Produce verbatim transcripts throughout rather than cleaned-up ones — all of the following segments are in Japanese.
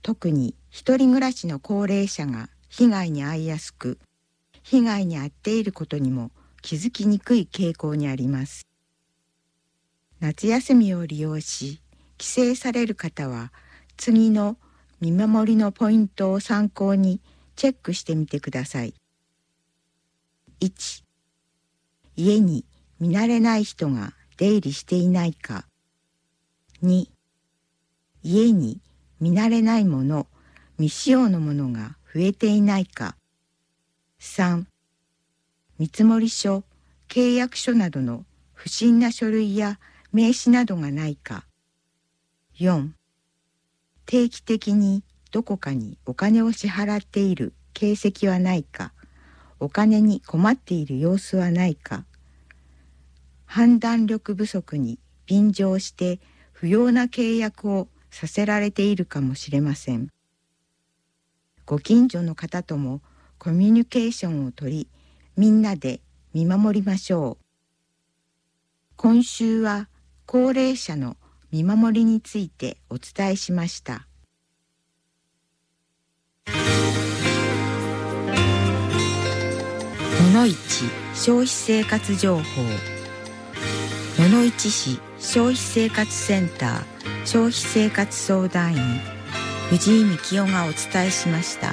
特に一人暮らしの高齢者が被害に遭いやすく、被害に遭っていることにも気づきにくい傾向にあります。夏休みを利用し、帰省される方は、次の見守りのポイントを参考にチェックしてみてください。いち、家に見慣れない人が出入りしていないか。に、家に見慣れないもの、未使用のものが増えていないか。さん、見積書、契約書などの不審な書類や名刺などがないか。よん、定期的にどこかにお金を支払っている形跡はないか。お金に困っている様子はないか。判断力不足に便乗して不要な契約をさせられているかもしれません。ご近所の方ともコミュニケーションをとり、みんなで見守りましょう。今週は高齢者の見守りについてお伝えしました。野々市消費生活情報。野々市市消費生活センター消費生活相談員藤井幹夫がお伝えしました。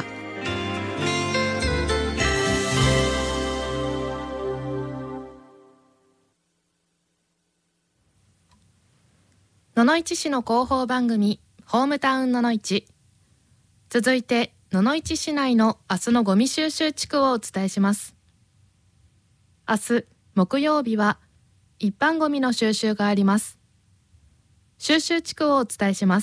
野々市市の広報番組ホームタウン野々市。続いて野々市市内の明日のゴミ収集地区をお伝えします。明日木曜日は一般ゴミの収集があります。収集地区をお伝えします。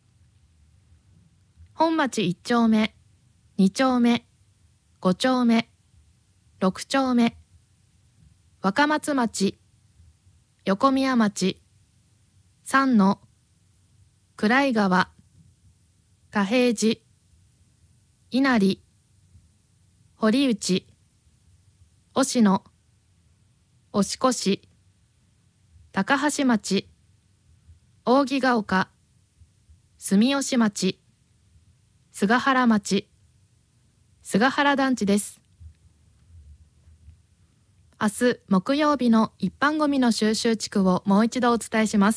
本町いち丁目、に丁目、ご丁目、ろく丁目、若松町、横宮町、三野、暗井川、田平寺、稲荷、堀内、忍野、押越、高橋町、扇ヶ丘、住吉町、菅原町、菅原団地です。明日木曜日の一般ゴミの収集地区をもう一度お伝えします。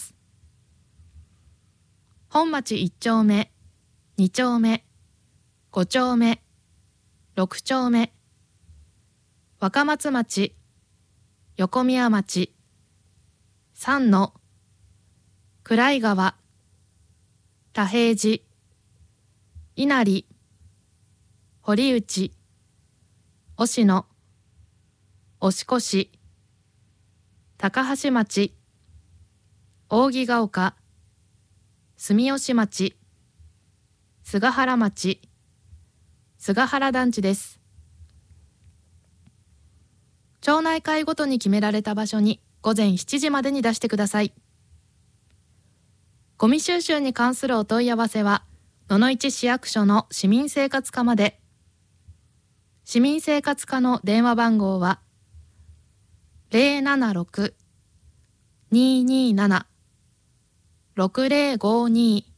本町いち丁目、に丁目、ご丁目、ろく丁目、若松町、横宮町、三野、暗井川、田平寺、稲荷、堀内、忍野、押越、高橋町、扇ヶ丘、住吉町、菅原町、菅原団地です。町内会ごとに決められた場所に午前しちじまでに出してください。ゴミ収集に関するお問い合わせは野々市市役所の市民生活課まで。市民生活課の電話番号は ゼロななろく にーにーなな ろくゼロごに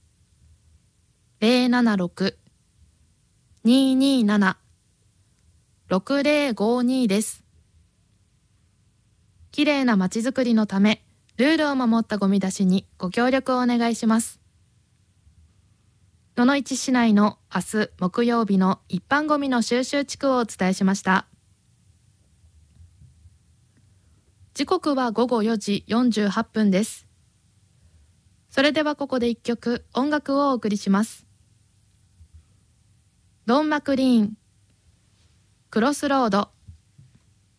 ゼロななろく にーにーなな ろくゼロごに です。きれいなまちづくりのため、ルールを守ったゴミ出しにご協力をお願いします。野々市市内の明日木曜日の一般ゴミの収集地区をお伝えしました。時刻はごごよじよんじゅうはっぷんです。それではここで一曲音楽をお送りします。ドン・マクリーン、クロスロード。